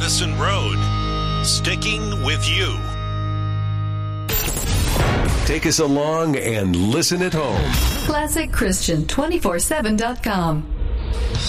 Madison Road. Sticking with you. Take us along and listen at home. ClassicChristian247.com.